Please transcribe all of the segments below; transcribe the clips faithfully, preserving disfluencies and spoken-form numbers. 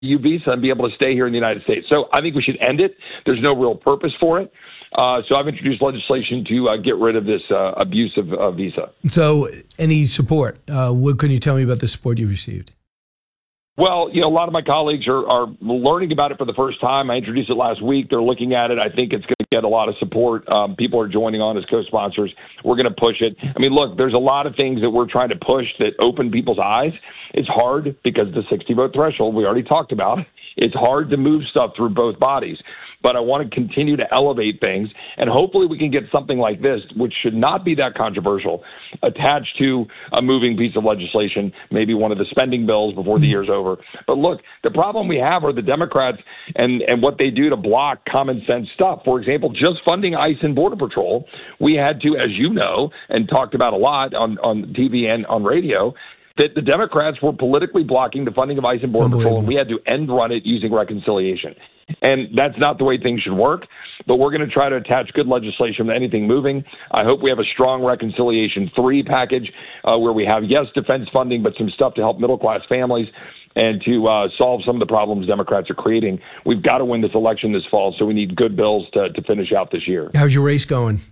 U visa and be able to stay here in the United States. So I think we should end it. There's no real purpose for it. Uh, so I've introduced legislation to uh, get rid of this uh, abusive uh, visa. So any support? Uh, what can you tell me about the support you've received? Well, you know, a lot of my colleagues are, are learning about it for the first time. I introduced it last week. They're looking at it. I think it's going to get a lot of support. Um, people are joining on as co-sponsors. We're going to push it. I mean, look, there's a lot of things that we're trying to push that open people's eyes. It's hard because the sixty-vote threshold we already talked about. It's hard to move stuff through both bodies. But I want to continue to elevate things, and hopefully we can get something like this, which should not be that controversial, attached to a moving piece of legislation, maybe one of the spending bills before the year's over. But look, the problem we have are the Democrats and, and what they do to block common sense stuff. For example, just funding ICE and Border Patrol, we had to, as you know, and talked about a lot on, on T V and on radio, that the Democrats were politically blocking the funding of ICE and Border Patrol, and we had to end run it using reconciliation. And that's not the way things should work, but we're going to try to attach good legislation to anything moving. I hope we have a strong reconciliation three package uh, where we have, yes, defense funding, but some stuff to help middle-class families and to uh, solve some of the problems Democrats are creating. We've got to win this election this fall, so we need good bills to, to finish out this year. How's your race going?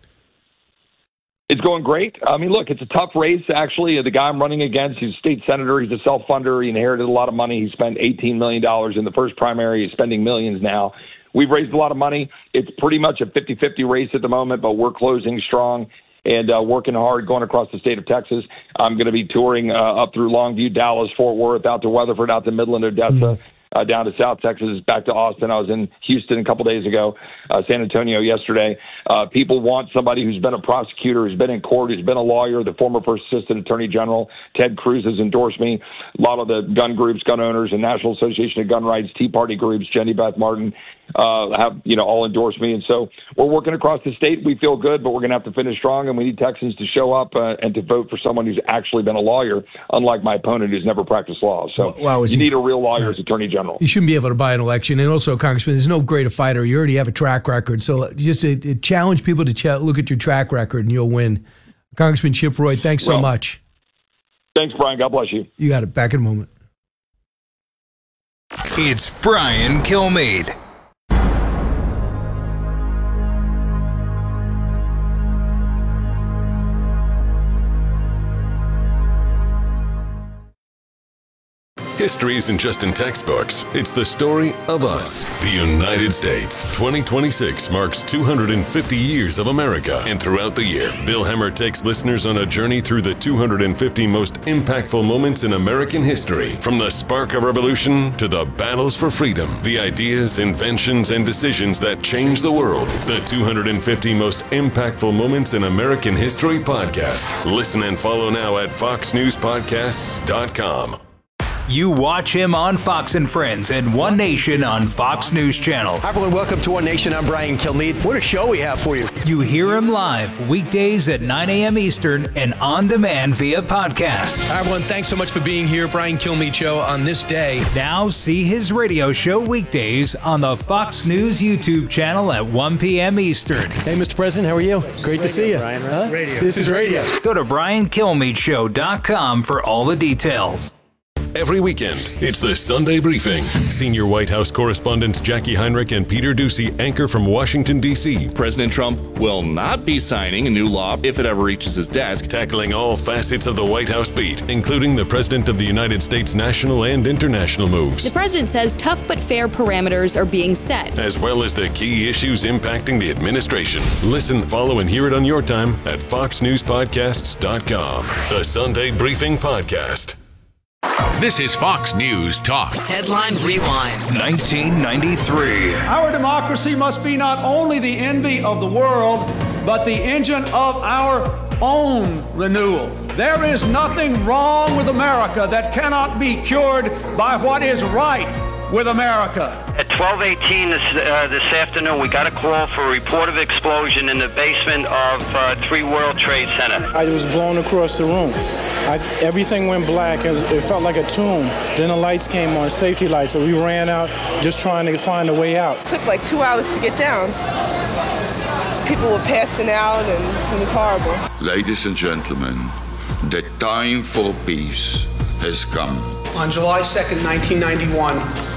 It's going great. I mean, look, it's a tough race, actually. The guy I'm running against, he's a state senator. He's a self-funder. He inherited a lot of money. He spent eighteen million dollars in the first primary. He's spending millions now. We've raised a lot of money. It's pretty much a fifty-fifty race at the moment, but we're closing strong and uh, working hard going across the state of Texas. I'm going to be touring uh, up through Longview, Dallas, Fort Worth, out to Weatherford, out to Midland, Odessa. Mm-hmm. Uh, down to South Texas, back to Austin. I was in Houston a couple days ago, uh, San Antonio yesterday. Uh, people want somebody who's been a prosecutor, who's been in court, who's been a lawyer. The former First Assistant Attorney General, Ted Cruz, has endorsed me. A lot of the gun groups, gun owners, and National Association of Gun Rights, Tea Party groups, Jenny Beth Martin, uh, have, you know, all endorsed me. And so we're working across the state. We feel good, but we're going to have to finish strong, and we need Texans to show up uh, and to vote for someone who's actually been a lawyer, unlike my opponent who's never practiced law. So well, you need a real lawyer as Attorney General. You shouldn't be able to buy an election. And also, Congressman, there's no greater fighter. You already have a track record. So just uh, challenge people to ch- look at your track record, and you'll win. Congressman Chip Roy, thanks so well, much. Thanks, Brian. God bless you. You got it. Back in a moment. It's Brian Kilmeade. History isn't just in textbooks. It's the story of us, the United States. twenty twenty-six marks two hundred fifty years of America. And throughout the year, Bill Hemmer takes listeners on a journey through the two hundred fifty most impactful moments in American history. From the spark of revolution to the battles for freedom, the ideas, inventions, and decisions that changed the world. The two hundred fifty most impactful moments in American history podcast. Listen and follow now at fox news podcasts dot com. You watch him on Fox and Friends and One Nation on Fox News Channel. Hi, everyone. Welcome to One Nation. I'm Brian Kilmeade. What a show we have for you. You hear him live weekdays at nine a.m. Eastern and on demand via podcast. Hi, everyone. Thanks so much for being here. Brian Kilmeade Show on this day. Now see his radio show weekdays on the Fox News YouTube channel at one p.m. Eastern. Hey, Mister President. How are you? Great radio, to see you. Brian, right? Huh? Radio. This is radio. Go to brian kilmeade show dot com for all the details. Every weekend, it's the Sunday Briefing. Senior White House correspondents Jackie Heinrich and Peter Doocy anchor from Washington, D C President Trump will not be signing a new law if it ever reaches his desk. Tackling all facets of the White House beat, including the President of the United States national and international moves. The president says tough but fair parameters are being set, as well as the key issues impacting the administration. Listen, follow, and hear it on your time at fox news podcasts dot com. The Sunday Briefing Podcast. This is Fox News Talk. Headline Rewind. nineteen ninety-three. Our democracy must be not only the envy of the world, but the engine of our own renewal. There is nothing wrong with America that cannot be cured by what is right with America. At twelve eighteen this, uh, this afternoon, we got a call for a report of explosion in the basement of uh, three World Trade Center. I was blown across the room. I, everything went black. It, it felt like a tomb. Then the lights came on, safety lights, so we ran out just trying to find a way out. It took like two hours to get down. People were passing out, and it was horrible. Ladies and gentlemen, the time for peace has come. On July second, nineteen ninety-one,